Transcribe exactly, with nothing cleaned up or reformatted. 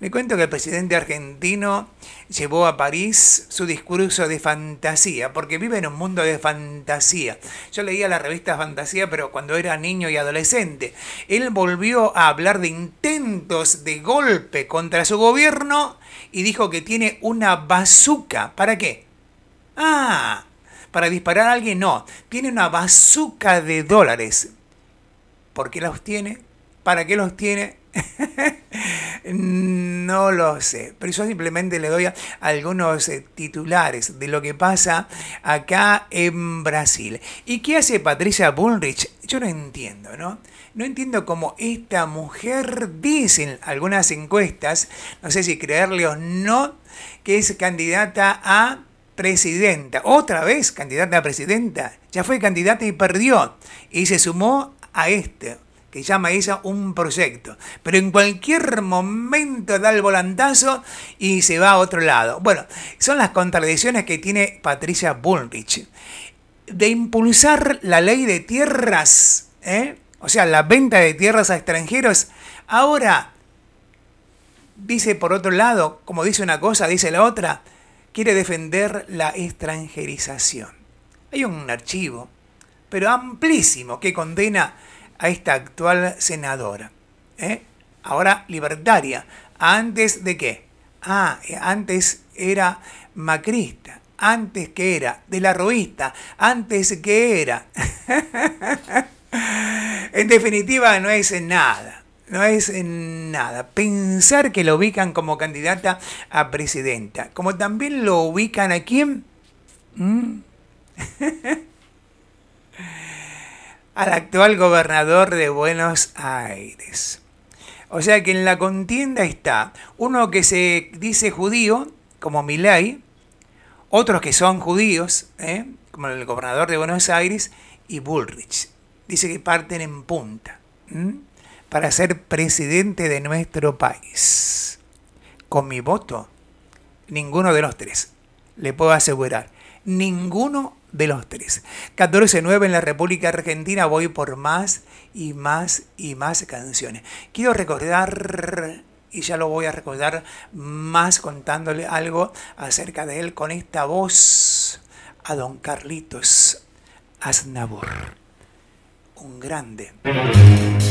Le cuento que el presidente argentino llevó a París su discurso de fantasía, porque vive en un mundo de fantasía. Yo leía la revista Fantasía, pero cuando era niño y adolescente. Él volvió a hablar de intentos de golpe contra su gobierno y dijo que tiene una bazooka. ¿Para qué? Ah, para disparar a alguien, no. Tiene una bazooka de dólares. ¿Por qué los tiene? ¿Para qué los tiene? No lo sé, pero yo simplemente le doy algunos eh, titulares de lo que pasa acá en Brasil. ¿Y qué hace Patricia Bullrich? Yo no entiendo, ¿no? No entiendo cómo esta mujer, dicen algunas encuestas, no sé si creerle o no, que es candidata a presidenta. Otra vez candidata a presidenta. Ya fue candidata y perdió. Y se sumó a este, que llama ella un proyecto. Pero en cualquier momento da el volantazo y se va a otro lado. Bueno, son las contradicciones que tiene Patricia Bullrich. De impulsar la ley de tierras, ¿eh? O sea, la venta de tierras a extranjeros. Ahora, dice por otro lado, como dice una cosa, dice la otra, quiere defender la extranjerización. Hay un archivo, pero amplísimo, que condena a esta actual senadora, ¿eh? Ahora libertaria. ¿Antes de qué? Ah, antes era macrista. Antes que era de la roísta. Antes que era. En definitiva, no es nada. No es nada. Pensar que lo ubican como candidata a presidenta. Como también lo ubican a quién. ¿Mm? Al actual gobernador de Buenos Aires. O sea que en la contienda está uno que se dice judío, como Milei, otros que son judíos, ¿eh? como el gobernador de Buenos Aires, y Bullrich. Dice que parten en punta, ¿m? para ser presidente de nuestro país. Con mi voto, ninguno de los tres. Le puedo asegurar, ninguno de los tres. catorce nueve en la República Argentina. Voy por más y más y más canciones. Quiero recordar, y ya lo voy a recordar más contándole algo acerca de él con esta voz, a don Carlitos Aznavour, un grande.